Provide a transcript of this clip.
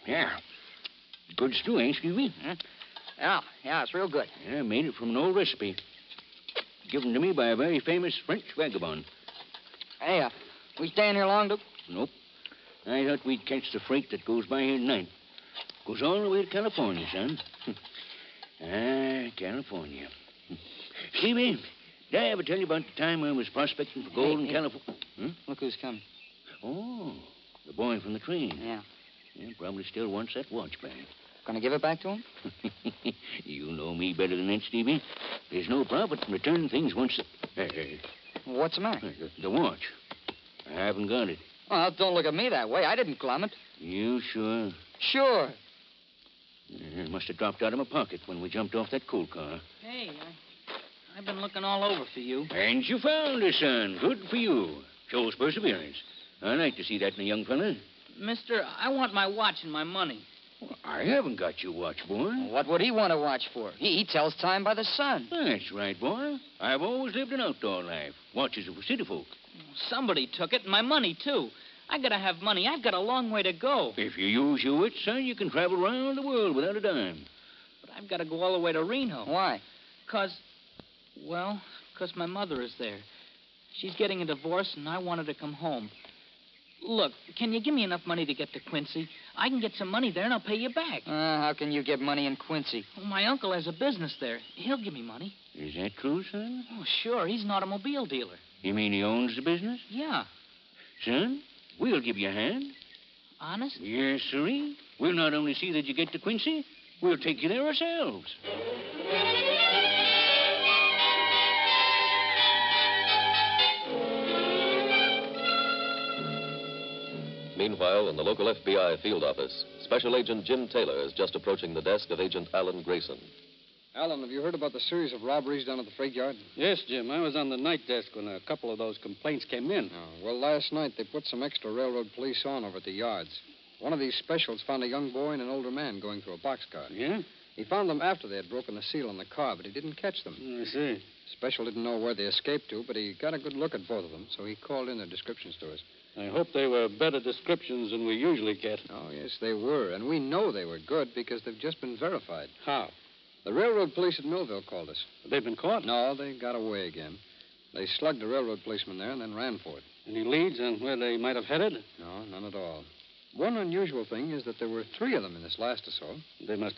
Yeah. Good stew, ain't Stevie? Yeah, it's real good. Yeah, made it from an old recipe. Given to me by a very famous French vagabond. Hey, we staying here long, Duke? Nope. I thought we'd catch the freight that goes by here tonight. Goes all the way to California, son. California. Stevie, did I ever tell you about the time I was prospecting for gold in California? Look who's coming. Oh, the boy from the train. Yeah. Yeah, probably still wants that watch back. Gonna give it back to him? You know me better than that, Stevie. There's no profit in returning things once... What's the matter? The watch. I haven't got it. Well, don't look at me that way. I didn't glum it. You sure? Sure. It must have dropped out of my pocket when we jumped off that coal car. Hey, I've been looking all over for you. And you found her, son. Good for you. Shows perseverance. I like to see that in a young fella. Mister, I want my watch and my money. Well, I haven't got your watch, boy. What would he want to watch for? He tells time by the sun. That's right, boy. I've always lived an outdoor life. Watches are for city folk. Somebody took it, and my money, too. I gotta have money. I've got a long way to go. If you use your wits, son, you can travel around the world without a dime. But I've got to go all the way to Reno. Why? Because my mother is there. She's getting a divorce, and I want her to come home. Look, can you give me enough money to get to Quincy? I can get some money there, and I'll pay you back. How can you get money in Quincy? Well, my uncle has a business there. He'll give me money. Is that true, son? Oh, sure. He's an automobile dealer. You mean he owns the business? Yeah. Son, we'll give you a hand. Honest? Yes, sirree. We'll not only see that you get to Quincy, we'll take you there ourselves. Meanwhile, in the local FBI field office, Special Agent Jim Taylor is just approaching the desk of Agent Alan Grayson. Alan, have you heard about the series of robberies down at the freight yard? Yes, Jim. I was on the night desk when a couple of those complaints came in. Oh, well, last night they put some extra railroad police on over at the yards. One of these specials found a young boy and an older man going through a boxcar. Yeah? He found them after they had broken the seal on the car, but he didn't catch them. I see. Special didn't know where they escaped to, but he got a good look at both of them, so he called in their descriptions to us. I hope they were better descriptions than we usually get. Oh, yes, they were, and we know they were good because they've just been verified. How? The railroad police at Millville called us. They've been caught? No, they got away again. They slugged a railroad policeman there and then ran for it. Any leads on where they might have headed? No, none at all. One unusual thing is that there were 3 of them in this last assault. They must